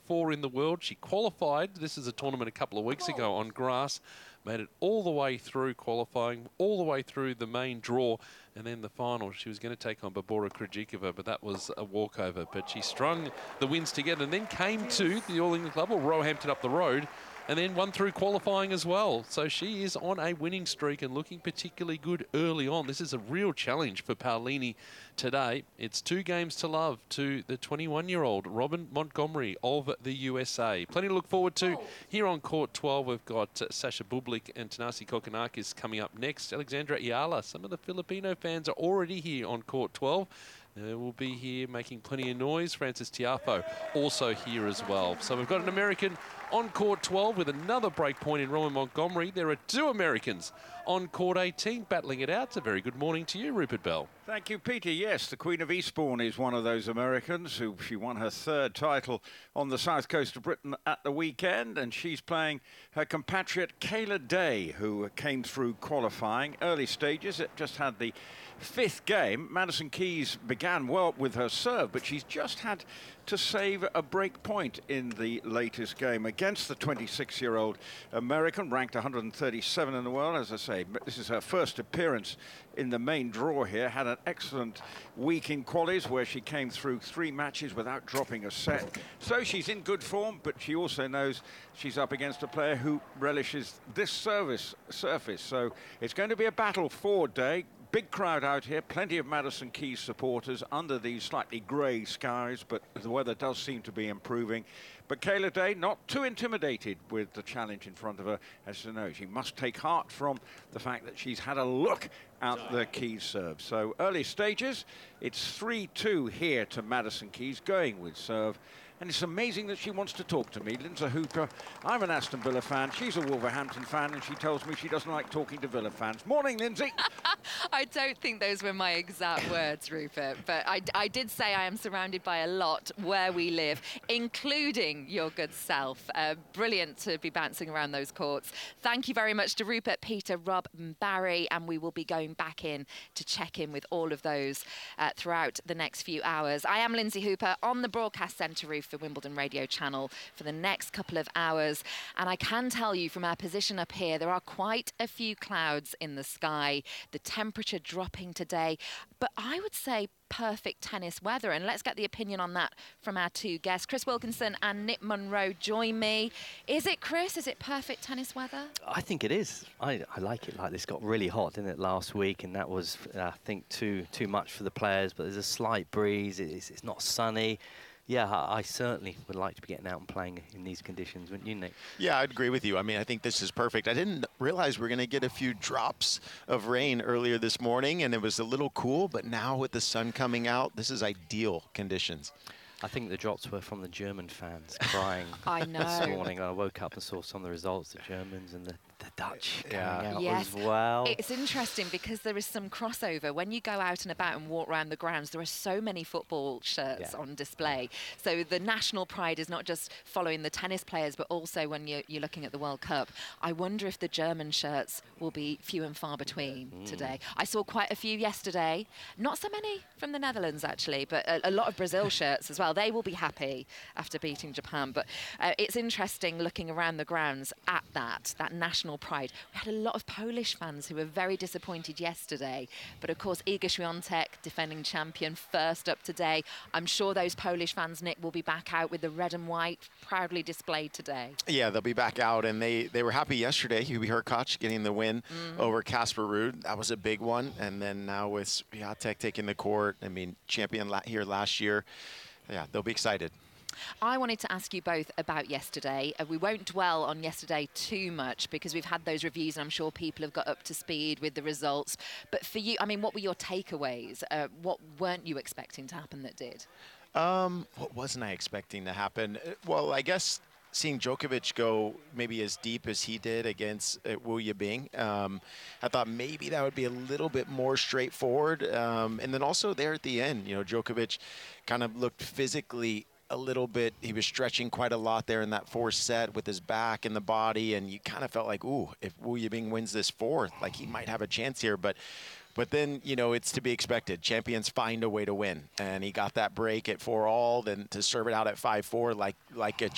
4 in the world. She qualified. This is a tournament a couple of weeks ago on grass. Made it all the way through qualifying, all the way through the main draw, and then the final. She was going to take on Barbora Krejcikova, but that was a walkover. But she strung the wins together and then came to the All England Club, or Roehampton up the road, and then won through qualifying as well. So she is on a winning streak and looking particularly good early on. This is a real challenge for Paolini today. It's 2 games to love to the 21-year-old Robin Montgomery of the USA. Plenty to look forward to here on Court 12. We've got Sasha Bublik and Tanasi Kokkinakis coming up next. Alexandra Ayala. Some of the Filipino fans are already here on Court 12. They will be here making plenty of noise. Francis Tiafoe also here as well. So we've got an American on Court 12 with another break point in Robin Montgomery. There are 2 Americans on Court 18 battling it out. So very good morning to you, Rupert Bell. Thank you, Peter. Yes, the Queen of Eastbourne is one of those Americans who she won her 3rd title on the south coast of Britain at the weekend, and she's playing her compatriot Kayla Day, who came through qualifying early stages. It just had the 5th game. Madison Keys began well with her serve, but she's just had to save a break point in the latest game against the 26-year-old American, ranked 137 in the world. As I say, this is her first appearance in the main draw here. Had an excellent week in qualies where she came through 3 matches without dropping a set. So she's in good form, but she also knows she's up against a player who relishes this surface. So it's going to be a battle for Day. Big crowd out here, plenty of Madison Keys supporters under these slightly grey skies, but the weather does seem to be improving. But Kayla Day not too intimidated with the challenge in front of her. As you know, she must take heart from the fact that she's had a look at the Keys serve. So early stages, it's 3-2 here to Madison Keys, going with serve. And it's amazing that she wants to talk to me. Lindsay Hooper, I'm an Aston Villa fan. She's a Wolverhampton fan, and she tells me she doesn't like talking to Villa fans. Morning, Lindsay. I don't think those were my exact words, Rupert, but I did say I am surrounded by a lot where we live, including your good self. Brilliant to be bouncing around those courts. Thank you very much to Rupert, Peter, Rob and Barry, and we will be going back in to check in with all of those throughout the next few hours. I am Lindsay Hooper on the Broadcast Centre roof for Wimbledon Radio Channel for the next couple of hours, and I can tell you from our position up here there are quite a few clouds in the sky, the temperature dropping today, but I would say perfect tennis weather. And let's get the opinion on that from our 2 guests. Chris Wilkinson and Nick Munro join me. Is it, Chris? Is it perfect tennis weather? I think it is. I like it like this. Got really hot, didn't it, last week? And that was, I think, too much for the players. But there's a slight breeze. It's not sunny. Yeah, I certainly would like to be getting out and playing in these conditions, wouldn't you, Nick? Yeah, I'd agree with you. I mean, I think this is perfect. I didn't realize we're going to get a few drops of rain earlier this morning, and it was a little cool, but now with the sun coming out, this is ideal conditions. I think the drops were from the German fans crying I know. this morning. I woke up and saw some of the results, the Germans and the Dutch coming out yes. as well. It's interesting because there is some crossover. When you go out and about and walk around the grounds, there are so many football shirts on display. So the national pride is not just following the tennis players, but also when you're looking at the World Cup. I wonder if the German shirts will be few and far between today. I saw quite a few yesterday. Not so many from the Netherlands, actually, but a lot of Brazil shirts as well. They will be happy after beating Japan. But it's interesting looking around the grounds at that national pride. We had a lot of Polish fans who were very disappointed yesterday. But of course, Iga Świątek, defending champion, first up today. I'm sure those Polish fans, Nick, will be back out with the red and white proudly displayed today. Yeah, they'll be back out, and they were happy yesterday. Hubie Hurkacz getting the win over Casper Ruud. That was a big one. And then now with Świątek taking the court, I mean, champion here last year. Yeah, they'll be excited. I wanted to ask you both about yesterday. We won't dwell on yesterday too much because we've had those reviews and I'm sure people have got up to speed with the results. But for you, I mean, what were your takeaways? What weren't you expecting to happen that did? What wasn't I expecting to happen? Well, I guess seeing Djokovic go maybe as deep as he did against Wu Yibing, I thought maybe that would be a little bit more straightforward. And then also there at the end, you know, Djokovic kind of looked physically a little bit. He was stretching quite a lot there in that fourth set with his back and the body, and you kind of felt like, ooh, if Wu Yibing wins this fourth, like he might have a chance here. But then, you know, it's to be expected. Champions find a way to win. And he got that break at 4-all, then to serve it out at 5-4 like a